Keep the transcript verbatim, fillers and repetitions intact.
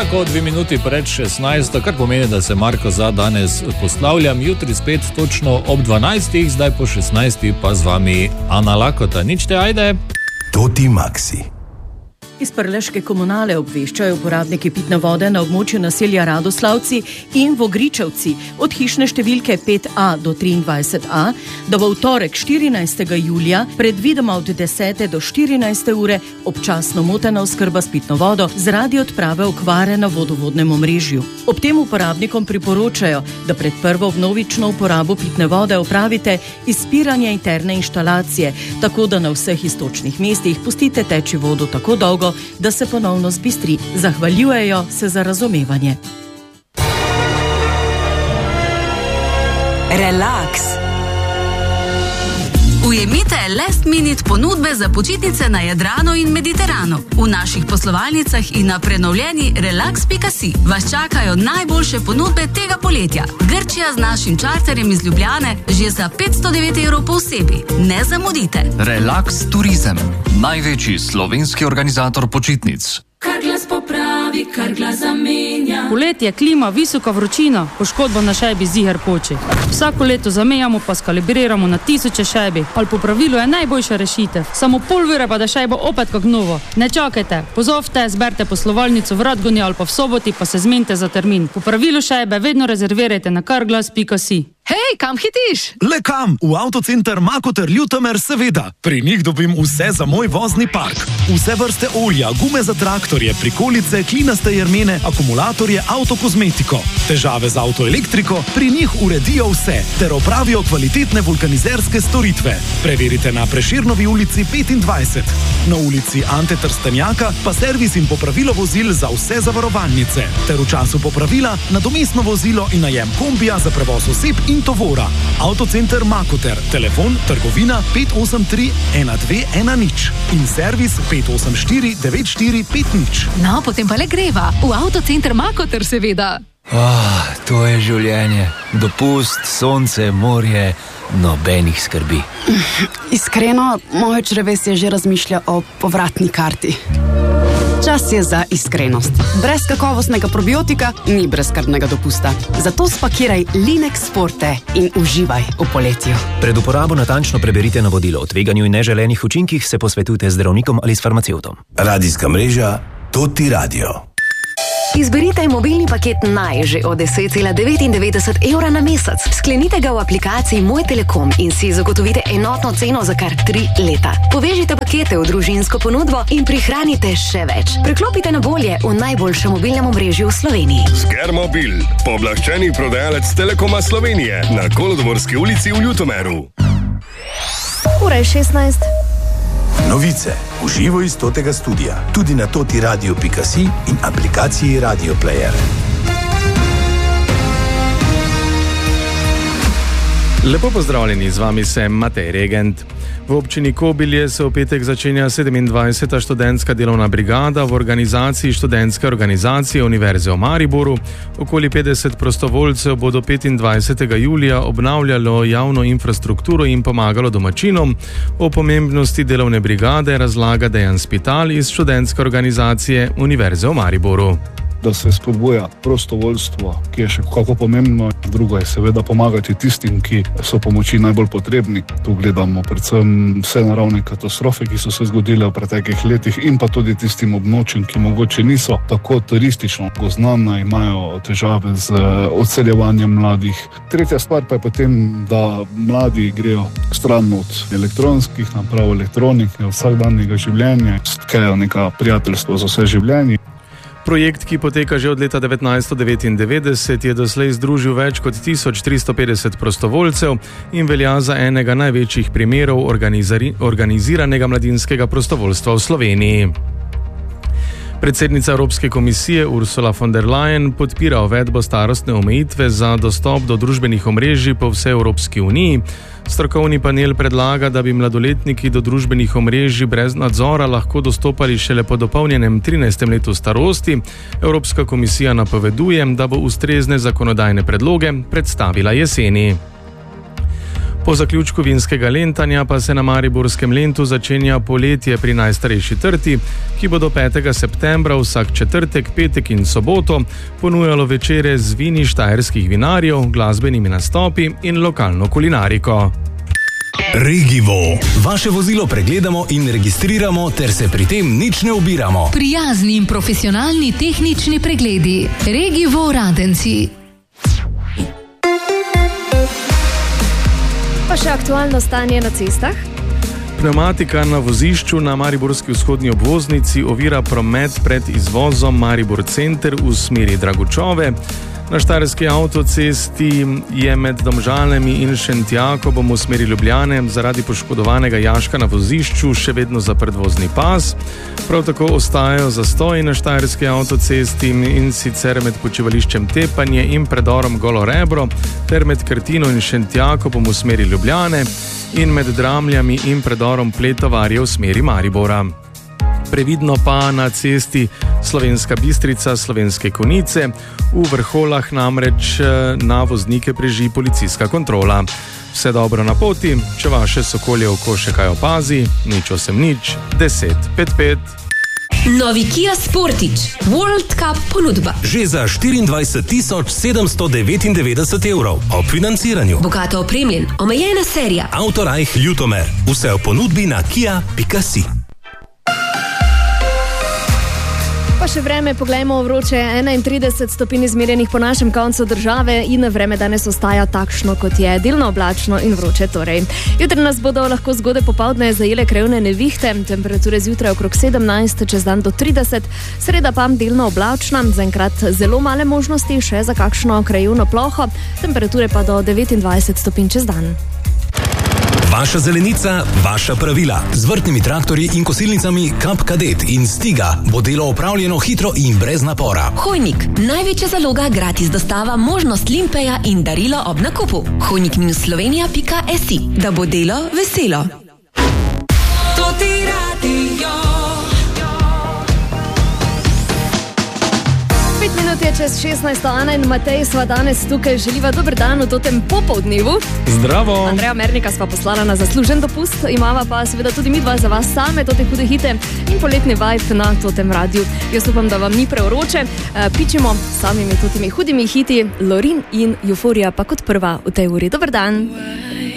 Enako dve minuti pred šestnajsto, kar pomeni, da se Marko za danes poslavljam. Jutri spet točno ob dvanajstih, zdaj po šestnajstih pa z vami Ana Lakota. Nič te, ajde. Toti Maxi. Iz Prleške komunale obveščajo uporabniki pitne vode na območju naselja Radoslavci in Vogričevci od hišne številke pet a do triindvajset a, da bo v torek štirinajstega julija predvidoma od desete do štirinajste ure občasno motena oskrba s pitno vodo zaradi odprave okvare na vodovodnem omrežju. Ob tem uporabnikom priporočajo, da pred prvo vnovično uporabo pitne vode opravite izpiranje interne inštalacije, tako da na vseh iztočnih mestih pustite teči vodo tako dolgo, da se ponovno zbistri. Zahvaljujejo se za razumevanje. Relax. Ujemite last minute ponudbe za počitnice na Jadranu in Mediteranu. V naših poslovalnicah in na prenovljeni relax pika si vas čakajo najboljše ponudbe tega poletja. Grčija z našim čarterjem iz Ljubljane že za petsto devet evrov po osebi. Ne zamudite. Relax Turizem, največji slovenski organizator počitnic. Kar glas popravi, kar glas zamenja. Poletje, klima, visoka vročina, poškodba na šajbi ziher poči. Vsako leto zamenjamo pa skalibriramo na tisoče šajbi, ali po pravilu je najboljša rešitev. Samo pol ure pa da šajbo opet kak novo. Ne čakajte, pozovte, zberte poslovalnico v Radgoni ali pa v Soboti pa se zmenite za termin. Po pravilu šajbe vedno rezervirajte na karglas pika si. Hej, kam hitiš? Le kam? V Avtocenter Makoter Ljutomer, seveda. Pri njih dobim vse za moj vozni park. Vse vrste olja, gume za traktorje, prikolice, klinaste jermene, akumulatorje, avtokozmetiko. Težave z avtoelektriko, pri njih uredijo vse, ter opravijo kvalitetne vulkanizerske storitve. Preverite na Prešernovi ulici petindvajset. Na ulici Ante Trstenjaka pa servis in popravilo vozil za vse zavarovalnice. Ter v času popravila nadomestno vozilo in najem kombija za prevoz oseb in tovora. Avtocenter Makoter, telefon trgovina pet osem tri ena dve ena nič in servis pet osem štiri devet štiri pet nič. No, potem pa le greva. V Avtocenter Makoter, seveda. Ah, to je življenje. Dopust, sonce, morje, nobenih skrbi. Iskreno, moje črevesje že razmišlja o povratni karti. Čas je za iskrenost. Brez kakovostnega probiotika ni brezskrbnega dopusta. Zato spakiraj Linex Forte in uživaj v poletju. Pred uporabo natančno preberite navodilo o tveganju in neželenih učinkih, se posvetujte z zdravnikom ali s farmacevtom. Radijska mreža Toti Radio. Izberite mobilni paket Naj že od deset cela devetindevetdeset evra na mesec. Sklenite ga v aplikaciji Moj Telekom in si zagotovite enotno ceno za kar tri leta. Povežite pakete v družinsko ponudbo in prihranite še več. Preklopite na bolje v najboljšem mobilnem omrežju v Sloveniji. Skermobil, pooblaščeni prodajalec Telekoma Slovenije na Kolodvorski ulici v Ljutomeru. Ura je šestnajst. Novice v živo iz Totega studia, tudi na toti radio pika si in aplikaciji Radio Player. Lepo pozdravljeni, z vami sem Matej Regent. V občini Kobilje se v petek začenja sedemindvajseta študentska delovna brigada v organizaciji študentske organizacije Univerze v Mariboru. Okoli petdeset prostovoljcev bo do petindvajsetega julija obnavljalo javno infrastrukturo in pomagalo domačinom. O pomembnosti delovne brigade razlaga Dejan Spital iz študentske organizacije Univerze v Mariboru. Da se spodbuja prostovoljstvo, ki je še kako pomembno. Drugo je seveda pomagati tistim, ki so pomoči najbolj potrebni. Tu gledamo predvsem vse naravne katastrofe, ki so se zgodile v preteklih letih in pa tudi tistim območjem, ki mogoče niso tako turistično poznana, imajo težave z odseljevanjem mladih. Tretja stvar pa je potem, da mladi grejo stran od elektronskih naprav, elektronike, vsakdanjega življenja, stkejo neka prijateljstvo za vse življenje. Projekt, ki poteka že od leta devetnajststo devetindevetdeset, je doslej združil več kot tisoč tristo petdeset prostovoljcev in velja za enega največjih primerov organiziranega mladinskega prostovoljstva v Sloveniji. Predsednica Evropske komisije Ursula von der Leyen podpira uvedbo starostne omejitve za dostop do družbenih omrežij po vsej Evropski uniji. Strokovni panel predlaga, da bi mladoletniki do družbenih omrežij brez nadzora lahko dostopali šele po dopolnjenem trinajstem letu starosti. Evropska komisija napoveduje, da bo ustrezne zakonodajne predloge predstavila jeseni. Po zaključku vinskega lentanja pa se na mariborskem lentu začenja poletje pri najstarejši trti, ki bo do petega septembra vsak četrtek, petek in soboto ponujalo večere z vini štajerskih vinarjev, glasbenimi nastopi in lokalno kulinariko. Regivo. Vaše vozilo pregledamo in registriramo ter se pri tem nič ne ubiramo. Prijazni in profesionalni tehnični pregledi. Regivo Radenci. Pa še aktualno stanje na cestah. Pneumatika na vozišču na mariborski vzhodni obvoznici ovira promet pred izvozom Maribor Center v smeri Dragučove. Na štajerski avtocesti je med Domžalami in Šentjakobom v smeri Ljubljane zaradi poškodovanega jaška na vozišču še vedno zaprt vozni pas. Prav tako ostajajo zastoji na štajerski avtocesti in sicer med počivališčem Tepanje in predorom Golo Rebro ter med Krtino in Šentjakobom v smeri Ljubljane in med Dramljami in predorom Pletovarje v smeri Maribora. Previdno pa na cesti Slovenska Bistrica, Slovenske Konjice, v Vrholah namreč na voznike preži policijska kontrola. Vse dobro na poti, če vaše sokolje oko še kaj opazi, nič osem nič, deset pet pet. Novi Kia Sportage World Cup ponudba. Že za štiriindvajset tisoč sedemsto devetindevetdeset evrov ob financiranju. Bogato opremljen, omejena serija. Autorajh Ljutomer. Vse v ponudbi na kia pika si. Pa še vreme, poglejmo, vroče enaintrideset stopinj izmerjenih po našem koncu države in vreme danes ostaja takšno, kot je, delno oblačno in vroče torej. Jutri nas bodo lahko zgodaj popoldne zajele krajevne nevihte, temperature zjutraj okrog sedemnajst, čez dan do trideset, sreda pa delno oblačna, zaenkrat zelo male možnosti še za kakšno krajevno ploho, temperature pa do devetindvajset stopinj čez dan. Vaša zelenica, vaša pravila. Z vrtnimi traktorji in kosilnicami Kap Kadet in Stiga bo delo opravljeno hitro in brez napora. Hojnik, največja zaloga, gratis dostava, možnost limpeja in darilo ob nakupu. hojnik minus slovenija pika si, da bo delo veselo. To ti radio. Pet minut je čez šestnajsto, Ana in Matej sva danes tukaj, želiva dober dan v totem popoldnevu. Zdravo! Andreja Mernika sva poslala na zaslužen dopust, imava pa seveda tudi midva za vas same tote hude hite in poletni vibe na totem radiju. Jaz upam, da vam ni prevroče, e, pičimo samimi totimi hudimi hiti, Lorin in Euforija pa kot prva v tej uri. Dober dan!